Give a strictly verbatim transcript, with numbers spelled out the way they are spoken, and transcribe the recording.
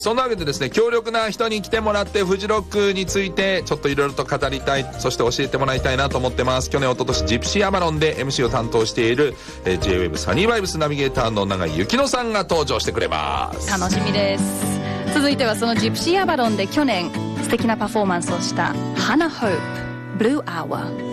そんなわけでですね、強力な人に来てもらってフジロックについてちょっといろいろと語りたい、そして教えてもらいたいなと思ってます。去年一昨年ジプシーアバロンで エムシー を担当している、えー、ジェイウェーブ サニーバイブスナビゲーターの永井幸乃さんが登場してくれます。 楽しみです。続いてはそのジプシーアバロンで去年素敵なパフォーマンスをしたハナ・ホープ、ブルーアワー。